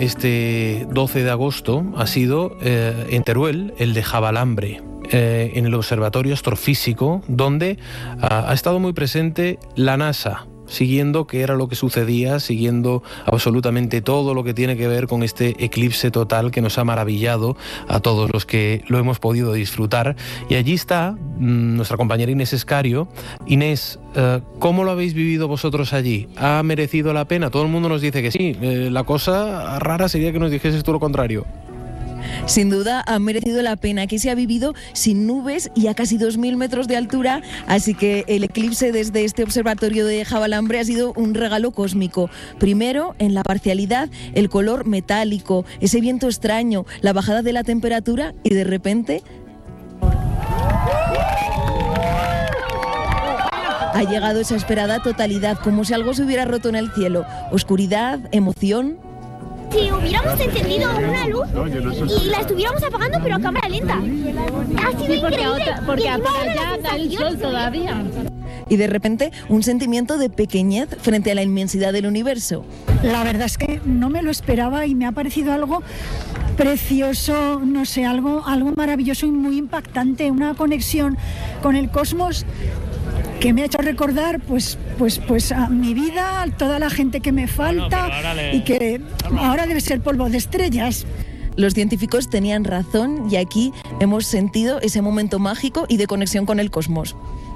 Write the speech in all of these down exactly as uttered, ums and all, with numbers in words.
este doce de agosto ha sido eh, en Teruel, el de Javalambre, eh, en el Observatorio Astrofísico, donde uh, ha estado muy presente la NASA, siguiendo qué era lo que sucedía, siguiendo absolutamente todo lo que tiene que ver con este eclipse total que nos ha maravillado a todos los que lo hemos podido disfrutar. Y allí está mmm, nuestra compañera Inés Escario. Inés, eh, ¿cómo lo habéis vivido vosotros allí? ¿Ha merecido la pena? Todo el mundo nos dice que sí. Eh, la cosa rara sería que nos dijeses tú lo contrario. Sin duda ha merecido la pena. Aquí se ha vivido sin nubes y a casi dos mil metros de altura, así que el eclipse desde este observatorio de Javalambre ha sido un regalo cósmico. Primero, en la parcialidad, el color metálico, ese viento extraño, la bajada de la temperatura y de repente ha llegado esa esperada totalidad, como si algo se hubiera roto en el cielo. Oscuridad, emoción. Si hubiéramos encendido una luz y la estuviéramos apagando pero a cámara lenta. Ha sido sí, porque increíble. Otra, porque para allá da el sol todavía. Y de repente un sentimiento de pequeñez frente a la inmensidad del universo. La verdad es que no me lo esperaba y me ha parecido algo precioso, no sé, algo, algo maravilloso y muy impactante, una conexión con el cosmos que me ha hecho recordar pues, pues, pues a mi vida, a toda la gente que me falta bueno, le... y que ahora debe ser polvo de estrellas. Los científicos tenían razón y aquí hemos sentido ese momento mágico y de conexión con el cosmos.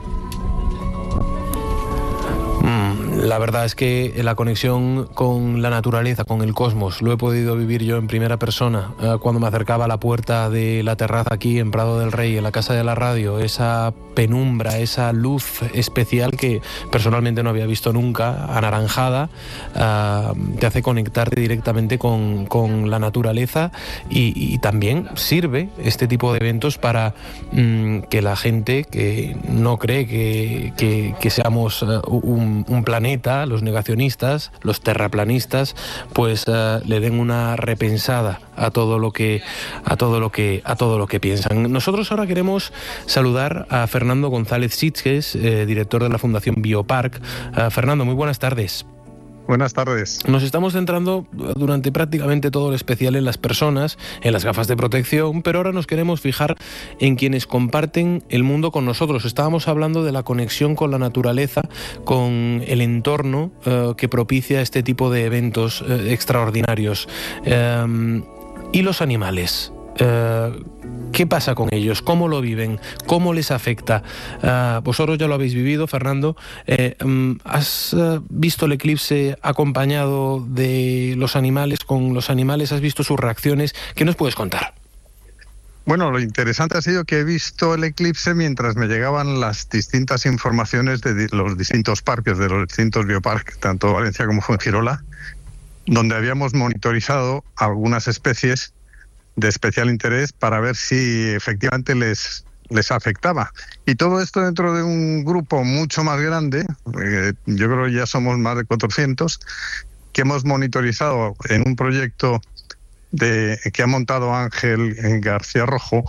La verdad es que la conexión con la naturaleza, con el cosmos, lo he podido vivir yo en primera persona eh, cuando me acercaba a la puerta de la terraza aquí en Prado del Rey, en la Casa de la Radio. Esa penumbra, esa luz especial que personalmente no había visto nunca, anaranjada, eh, te hace conectarte directamente con, con la naturaleza y, y también sirve este tipo de eventos para mm, que la gente que no cree que, que, que seamos uh, un, un planeta, los negacionistas, los terraplanistas, pues uh, le den una repensada a todo lo que a todo lo que a todo lo que piensan. Nosotros ahora queremos saludar a Fernando González Sitges, eh, director de la Fundación Biopark. Uh, Fernando, muy buenas tardes. Buenas tardes. Nos estamos centrando durante prácticamente todo el especial en las personas, en las gafas de protección, pero ahora nos queremos fijar en quienes comparten el mundo con nosotros. Estábamos hablando de la conexión con la naturaleza, con el entorno eh, que propicia este tipo de eventos eh, extraordinarios. Eh, y los animales. Eh, ¿Qué pasa con ellos? ¿Cómo lo viven? ¿Cómo les afecta? Uh, vosotros ya lo habéis vivido, Fernando. Eh, um, ¿Has uh, visto el eclipse acompañado de los animales, con los animales? ¿Has visto sus reacciones? ¿Qué nos puedes contar? Bueno, lo interesante ha sido que he visto el eclipse mientras me llegaban las distintas informaciones de los distintos parques, de los distintos bioparques, tanto Valencia como Fuengirola, donde habíamos monitorizado algunas especies de especial interés para ver si efectivamente les, les afectaba. Y todo esto dentro de un grupo mucho más grande, eh, yo creo que ya somos más de cuatrocientos, que hemos monitorizado en un proyecto de, que ha montado Ángel García Rojo,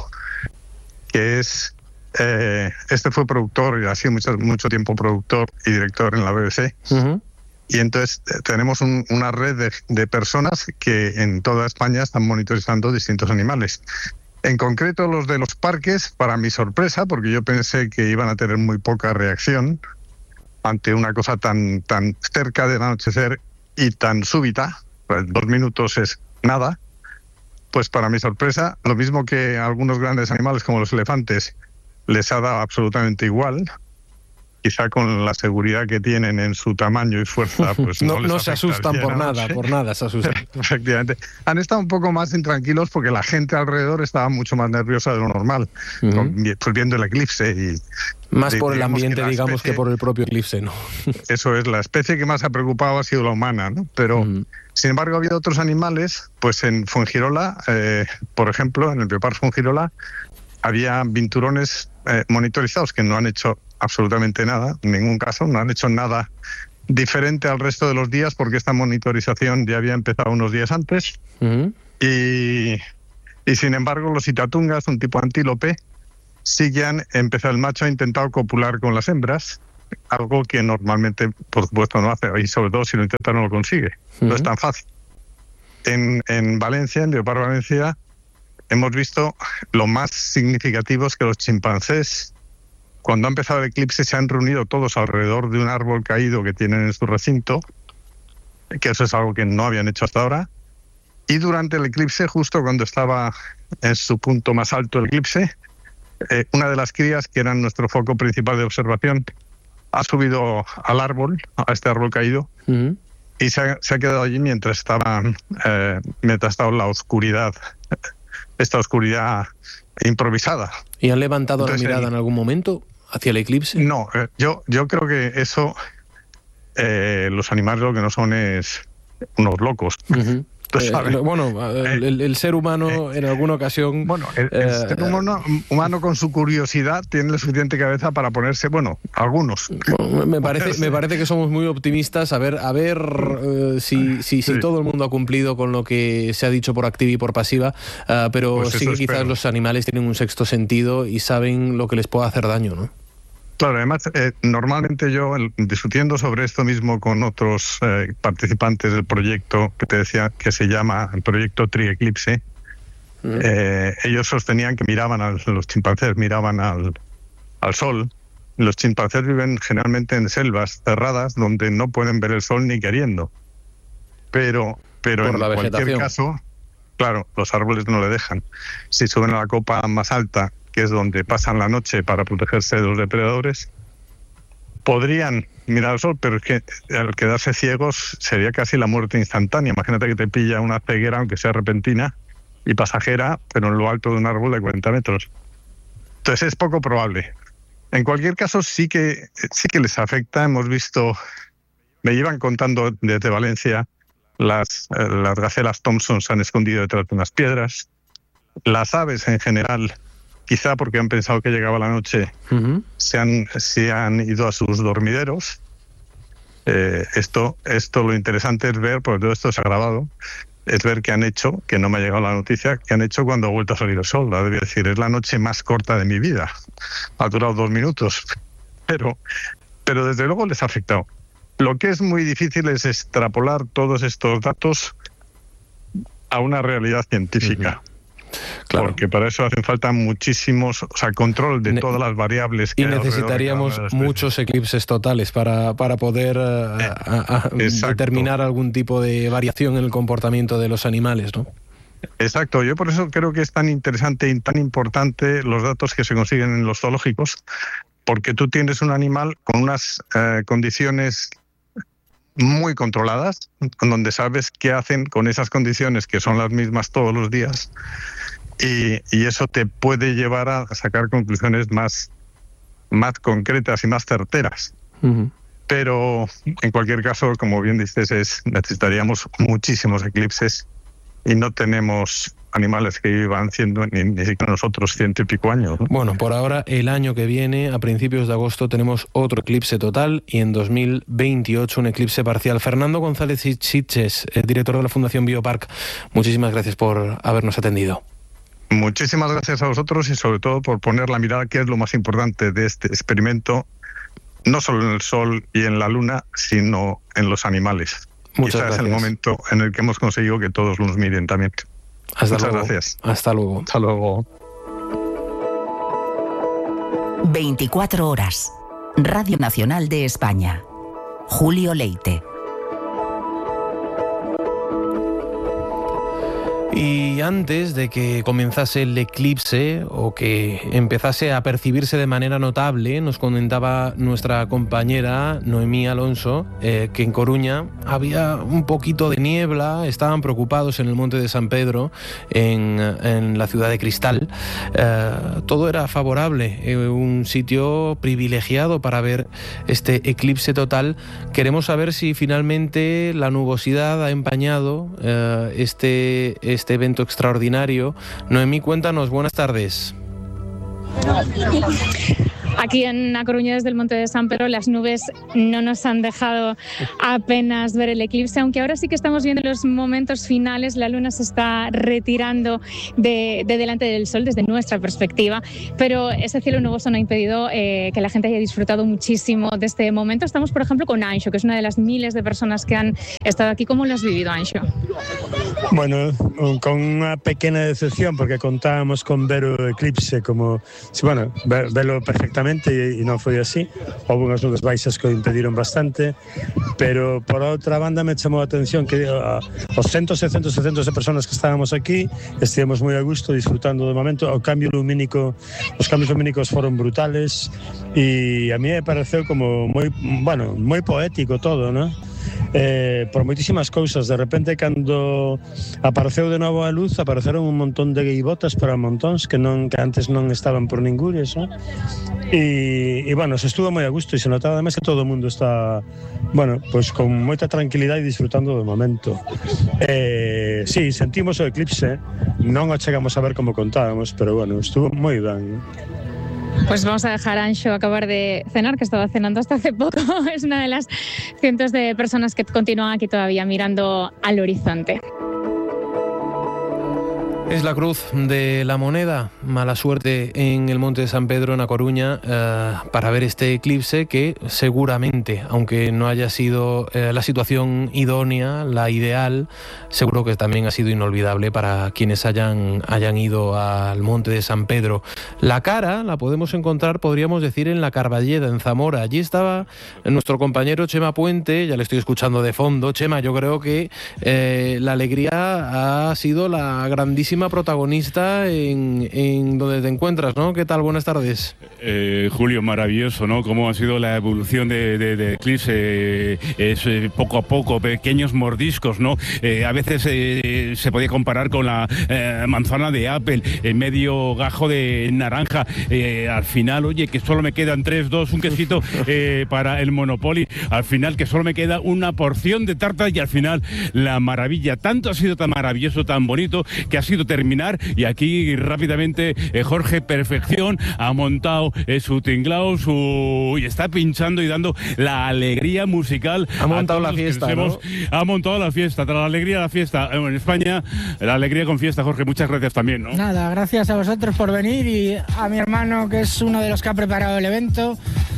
que es, eh, este fue productor y ha sido mucho, mucho tiempo productor y director en la B B C. Uh-huh. Y entonces tenemos un, una red de, de personas que en toda España están monitorizando distintos animales. En concreto los de los parques, para mi sorpresa, porque yo pensé que iban a tener muy poca reacción ante una cosa tan, tan cerca del anochecer y tan súbita, pues dos minutos es nada, pues para mi sorpresa, lo mismo que a algunos grandes animales como los elefantes les ha dado absolutamente igual. Quizá con la seguridad que tienen en su tamaño y fuerza, pues no, no, no se asustan por nada, por nada se asustan. Efectivamente. Han estado un poco más intranquilos porque la gente alrededor estaba mucho más nerviosa de lo normal, uh-huh. con, pues viendo el eclipse. Y, más por el ambiente, que digamos, especie, que por el propio eclipse, ¿no? Eso es, la especie que más ha preocupado ha sido la humana, ¿no? Pero, uh-huh. sin embargo, ha habido otros animales, pues en Fuengirola, eh, por ejemplo, en el Bioparque Fuengirola, había vinturones eh, monitorizados que no han hecho absolutamente nada, en ningún caso, no han hecho nada diferente al resto de los días porque esta monitorización ya había empezado unos días antes. Uh-huh. y, y sin embargo los itatungas, un tipo antílope, sí que han empezado, el macho ha intentado copular con las hembras, algo que normalmente, por supuesto, no hace, y sobre todo si lo intenta no lo consigue. Uh-huh. No es tan fácil. en, en Valencia, en Biopar Valencia, hemos visto lo más significativo es que los chimpancés, cuando ha empezado el eclipse, se han reunido todos alrededor de un árbol caído que tienen en su recinto, que eso es algo que no habían hecho hasta ahora. Y durante el eclipse, justo cuando estaba en su punto más alto el eclipse, eh, una de las crías, que era nuestro foco principal de observación, ha subido al árbol, a este árbol caído, uh-huh. y se ha, se ha quedado allí mientras estaba, eh, mientras estaba la oscuridad, esta oscuridad improvisada. ¿Y han levantado Entonces, la mirada el, en algún momento hacia el eclipse? No, eh, yo, yo creo que eso, eh, los animales lo que no son es unos locos. Uh-huh. Eh, bueno, el, el, el ser humano eh, en alguna ocasión... Bueno, el, el eh, ser humano, humano con su curiosidad tiene la suficiente cabeza para ponerse, bueno, algunos. Bueno, me, parece, me parece que somos muy optimistas. A ver, a ver uh, si, si, si sí. todo el mundo ha cumplido con lo que se ha dicho por activa y por pasiva, uh, pero pues sí que quizás espero. Los animales tienen un sexto sentido y saben lo que les puede hacer daño, ¿no? Claro, además, eh, normalmente yo, el, discutiendo sobre esto mismo con otros eh, participantes del proyecto que te decía, que se llama el proyecto Tri-Eclipse, mm. eh, ellos sostenían que miraban, a los chimpancés miraban al, al sol. Los chimpancés viven generalmente en selvas cerradas donde no pueden ver el sol ni queriendo. Pero, pero en cualquier caso, claro, los árboles no le dejan. Si suben a la copa más alta, que es donde pasan la noche para protegerse de los depredadores, podrían mirar al sol, pero es que al quedarse ciegos sería casi la muerte instantánea. Imagínate que te pilla una ceguera, aunque sea repentina y pasajera, pero en lo alto de un árbol de cuarenta metros. Entonces es poco probable. En cualquier caso, sí que, sí que les afecta. Hemos visto, me llevan contando desde Valencia, las, las gacelas Thompson se han escondido detrás de unas piedras. Las aves en general, quizá porque han pensado que llegaba la noche, uh-huh. se, han, se han ido a sus dormideros. Eh, esto, esto lo interesante es ver, porque todo esto se ha grabado, es ver qué han hecho, que no me ha llegado la noticia, qué han hecho cuando ha vuelto a salir el sol. La debía decir, es la noche más corta de mi vida. Ha durado dos minutos. Pero, pero desde luego les ha afectado. Lo que es muy difícil es extrapolar todos estos datos a una realidad científica. Uh-huh. Claro. Porque para eso hacen falta muchísimos, o sea, control de ne- todas las variables que y necesitaríamos muchos eclipses totales para, para poder uh, eh, a, a determinar algún tipo de variación en el comportamiento de los animales, ¿no? Exacto, yo por eso creo que es tan interesante y tan importante los datos que se consiguen en los zoológicos, porque tú tienes un animal con unas eh, condiciones muy controladas, donde sabes qué hacen con esas condiciones que son las mismas todos los días, y, y eso te puede llevar a sacar conclusiones más, más concretas y más certeras. Uh-huh. Pero en cualquier caso, como bien dices, es, necesitaríamos muchísimos eclipses y no tenemos animales que vivan siendo ni, ni siquiera nosotros ciento y pico años, ¿no? Bueno, por ahora, el año que viene, a principios de agosto, tenemos otro eclipse total y en dos mil veintiocho un eclipse parcial. Fernando González Sitges, el director de la Fundación Biopark, muchísimas gracias por habernos atendido. Muchísimas gracias a vosotros y sobre todo por poner la mirada, que es lo más importante de este experimento, no solo en el sol y en la luna, sino en los animales. Muchas Quizás gracias. Es el momento en el que hemos conseguido que todos los miren también. Hasta Muchas luego. gracias. Hasta luego. Hasta luego. veinticuatro horas. Radio Nacional de España. Julio Leite. Y antes de que comenzase el eclipse o que empezase a percibirse de manera notable, nos comentaba nuestra compañera Noemí Alonso eh, que en Coruña había un poquito de niebla, estaban preocupados en el Monte de San Pedro, en, en la ciudad de Cristal. Eh, todo era favorable, eh, un sitio privilegiado para ver este eclipse total. Queremos saber si finalmente la nubosidad ha empañado eh, este, este evento extraordinario. Noemí, cuéntanos, buenas tardes. Aquí en A Coruña, desde el Monte de San Pedro, las nubes no nos han dejado apenas ver el eclipse, aunque ahora sí que estamos viendo los momentos finales. La luna se está retirando de, de delante del sol desde nuestra perspectiva, pero ese cielo nuboso no ha impedido eh, que la gente haya disfrutado muchísimo de este momento. Estamos, por ejemplo, con Anxo, que es una de las miles de personas que han estado aquí. ¿Cómo lo has vivido, Anxo? Bueno, con una pequeña decepción, porque contábamos con ver o eclipse como, bueno, verlo perfectamente e non foi así. Houve unhas nubes baixas que o impediron bastante, pero por outra banda me chamou a atención que uh, os centos e centos e centos de personas que estábamos aquí estivemos moi a gusto, disfrutando do momento. O cambio lumínico, os cambios lumínicos foron brutales e a mí me pareceu como moi, bueno, moi poético todo, non? Eh, por moitísimas cousas. De repente, cando apareceu de novo a luz, apareceron un montón de gaivotas para montóns que non que antes non estaban por ningures, ¿no? E, e bueno, se estuvo moi a gusto e se notaba además que todo o mundo está, bueno, pues con moita tranquilidade e disfrutando do momento. Eh, sí, sentimos o eclipse, non o chegamos a ver como contábamos, pero bueno, estuvo moi ben. Pues vamos a dejar a Anxo acabar de cenar, que estaba cenando hasta hace poco. Es una de las cientos de personas que continúan aquí todavía mirando al horizonte. Es la cruz de la moneda, mala suerte en el Monte de San Pedro, en A Coruña, eh, para ver este eclipse que seguramente, aunque no haya sido eh, la situación idónea, la ideal, seguro que también ha sido inolvidable para quienes hayan, hayan ido al Monte de San Pedro. La cara la podemos encontrar, podríamos decir, en la Carballeda, en Zamora. Allí estaba nuestro compañero Chema Puente, ya le estoy escuchando de fondo. Chema, yo creo que eh, la alegría ha sido la grandísima protagonista en, en donde te encuentras, ¿no? ¿Qué tal? Buenas tardes. Eh, Julio, maravilloso, ¿no? Cómo ha sido la evolución de, de, de eclipse, eh, es eh, poco a poco, pequeños mordiscos, ¿no? Eh, a veces eh, se podía comparar con la eh, manzana de Apple, eh, medio gajo de naranja. Eh, al final, oye, que solo me quedan tres, dos, un quesito eh, para el Monopoly. Al final, que solo me queda una porción de tarta y al final la maravilla. Tanto ha sido tan maravilloso, tan bonito, que ha sido terminar y aquí rápidamente eh, Jorge Perfección ha montado eh, su tinglao, su y está pinchando y dando la alegría musical. Ha montado la fiesta, ¿no? Ha montado la fiesta, tras la alegría de la fiesta. En España, la alegría con fiesta, Jorge, muchas gracias también, ¿no? Nada, gracias a vosotros por venir y a mi hermano, que es uno de los que ha preparado el evento,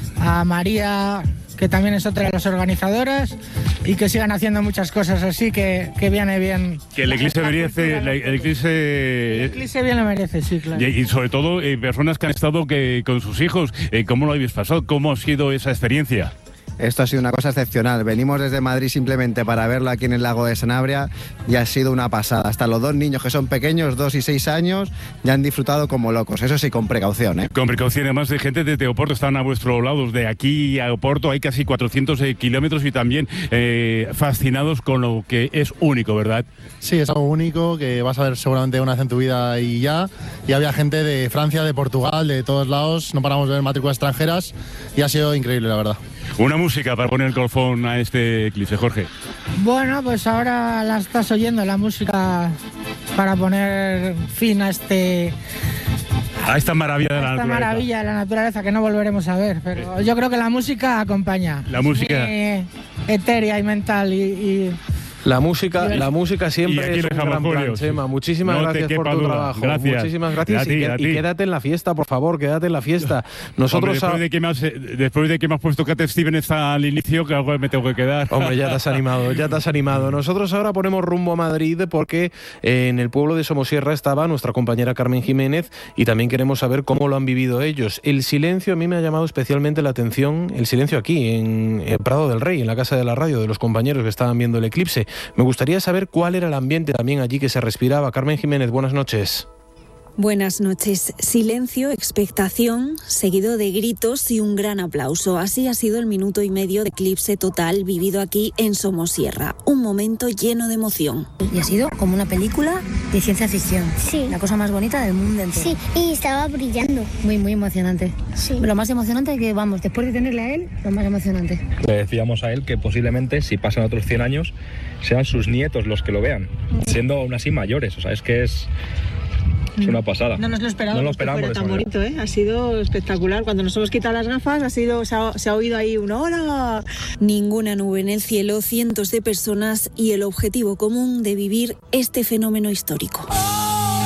a María, que también es otra de las organizadoras, y que sigan haciendo muchas cosas así, que, que viene bien. Que el eclipse merece, el eclipse... El eclipse bien lo merece, sí, claro. Y, y sobre todo, eh, personas que han estado que, con sus hijos, eh, ¿cómo lo habéis pasado? ¿Cómo ha sido esa experiencia? Esto ha sido una cosa excepcional. Venimos desde Madrid simplemente para verlo aquí en el lago de Sanabria y ha sido una pasada. Hasta los dos niños, que son pequeños, dos y seis años, ya han disfrutado como locos. Eso sí, con precaución, ¿eh? Con precaución, además de gente de Oporto, están a vuestro lado. De aquí a Oporto hay casi cuatrocientos eh, kilómetros y también eh, fascinados con lo que es único, ¿verdad? Sí, es algo único que vas a ver seguramente una vez en tu vida y ya. Y había gente de Francia, de Portugal, de todos lados. No paramos de ver matrículas extranjeras y ha sido increíble, la verdad. Una música para poner el colofón a este eclipse, Jorge. Bueno, pues ahora la estás oyendo, la música para poner fin a este... A esta maravilla de la esta naturaleza. maravilla de la naturaleza que no volveremos a ver, pero yo creo que la música acompaña. La música... Es muy etérea y mental y... y... La música, la música siempre es un gran plan, Chema. Muchísimas no gracias por tu duda. trabajo. Gracias. Muchísimas gracias. A ti, y, a ti. y quédate en la fiesta, por favor, quédate en la fiesta. Nosotros Hombre, después, a... de que me has, después de que me has puesto Cat Stevens al inicio, que algo me tengo que quedar. Hombre, ya te has animado, ya te has animado. Nosotros ahora ponemos rumbo a Madrid porque en el pueblo de Somosierra estaba nuestra compañera Carmen Jiménez y también queremos saber cómo lo han vivido ellos. El silencio a mí me ha llamado especialmente la atención, el silencio aquí, en el Prado del Rey, en la Casa de la Radio, de los compañeros que estaban viendo el eclipse. Me gustaría saber ver cuál era el ambiente también allí que se respiraba. Carmen Jiménez, buenas noches. Buenas noches. Silencio, expectación, seguido de gritos y un gran aplauso. Así ha sido el minuto y medio de eclipse total vivido aquí en Somosierra. Un momento lleno de emoción. Y ha sido como una película de ciencia ficción. Sí. La cosa más bonita del mundo entero. Sí, y estaba brillando. Muy, muy emocionante. Sí. Lo más emocionante es que, vamos, después de tenerle a él, lo más emocionante. Le decíamos a él que posiblemente, si pasan otros cien años, sean sus nietos los que lo vean, siendo aún así mayores. O sea, es que es... Es una pasada. No nos lo esperábamos, no lo que esperábamos fuera tan manera. bonito, ¿eh? Ha sido espectacular. Cuando nos hemos quitado las gafas, ha sido, se, ha, se ha oído ahí una hora. Ninguna nube en el cielo, cientos de personas y el objetivo común de vivir este fenómeno histórico.